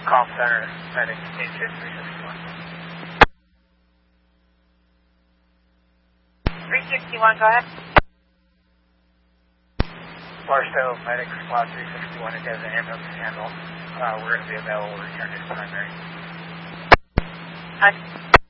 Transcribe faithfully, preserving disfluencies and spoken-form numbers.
Call center, medic, eight six three six one. three sixty-one, go ahead. Barstow, medic, squad three sixty-one, it has an ambulance to handle. Uh, we're going to be available to return to primary. Hi.